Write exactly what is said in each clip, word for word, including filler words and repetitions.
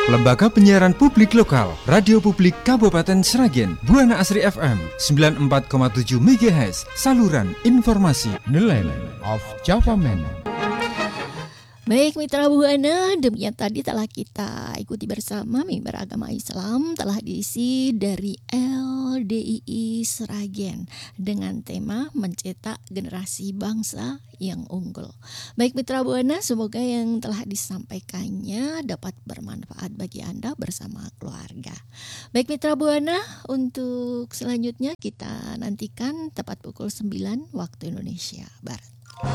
Lembaga Penyiaran Publik Lokal, Radio Publik Kabupaten Sragen, Buana Asri F M sembilan puluh empat koma tujuh megahertz, saluran informasi nelayan of Java Man. Baik mitra Buana, demikian tadi telah kita ikuti bersama mimbar agama Islam telah diisi dari L D I I Sragen dengan tema mencetak generasi bangsa yang unggul. Baik mitra Buana, semoga yang telah disampaikannya dapat bermanfaat bagi Anda bersama keluarga. Baik mitra Buana, untuk selanjutnya kita nantikan tepat pukul sembilan waktu Indonesia Barat.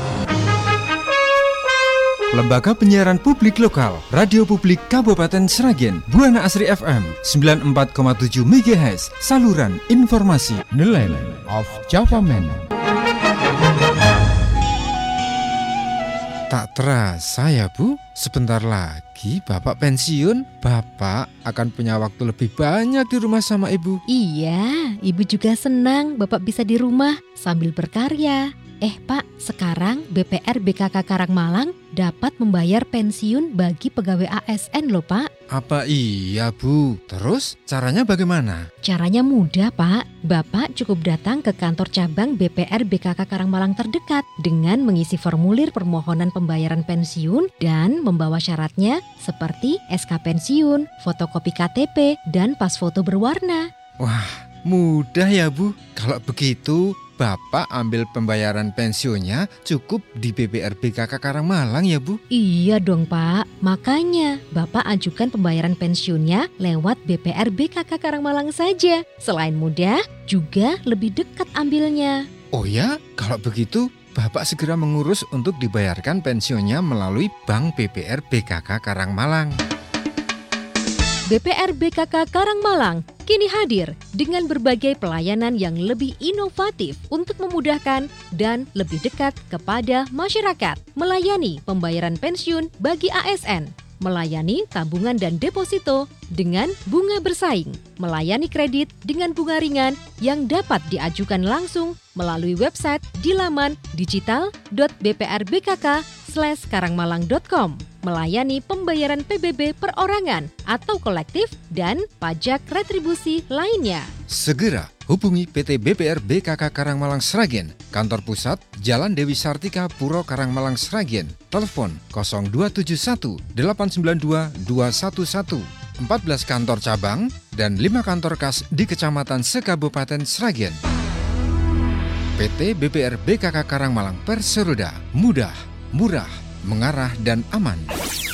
Lembaga Penyiaran Publik Lokal, Radio Publik Kabupaten Sragen, Buana Asri F M sembilan puluh empat koma tujuh megahertz, saluran informasi nelayan of Java Man. Tak terasa ya Bu, sebentar lagi Bapak pensiun. Bapak akan punya waktu lebih banyak di rumah sama Ibu. Iya, Ibu juga senang Bapak bisa di rumah sambil berkarya. Eh Pak, sekarang B P R B K K Karangmalang dapat membayar pensiun bagi pegawai A S N loh Pak. Apa iya Bu? Terus caranya bagaimana? Caranya mudah Pak. Bapak cukup datang ke kantor cabang B P R B K K Karangmalang terdekat dengan mengisi formulir permohonan pembayaran pensiun dan membawa syaratnya seperti S K pensiun, fotokopi K T P, dan pas foto berwarna. Wah, mudah ya Bu. Kalau begitu Bapak ambil pembayaran pensiunnya cukup di B P R B K K Karangmalang ya Bu? Iya dong Pak, makanya Bapak ajukan pembayaran pensiunnya lewat B P R B K K Karangmalang saja. Selain mudah, juga lebih dekat ambilnya. Oh ya, kalau begitu Bapak segera mengurus untuk dibayarkan pensiunnya melalui Bank B P R B K K Karangmalang. B P R B K K Karangmalang kini hadir dengan berbagai pelayanan yang lebih inovatif untuk memudahkan dan lebih dekat kepada masyarakat. Melayani pembayaran pensiun bagi A S N, melayani tabungan dan deposito dengan bunga bersaing, melayani kredit dengan bunga ringan yang dapat diajukan langsung melalui website di laman digital dot b p r b k k slash karangmalang dot com, melayani pembayaran P B B perorangan atau kolektif dan pajak retribusi lainnya. Segera hubungi P T B P R B K K Karangmalang Sragen, kantor pusat Jalan Dewi Sartika, Puro Karangmalang Sragen, telepon nol dua tujuh satu delapan sembilan dua dua satu satu, empat belas kantor cabang dan lima kantor kas di Kecamatan Sekabupaten Sragen. P T B P R B K K Karangmalang Perseroda, mudah, murah, mengarah dan aman.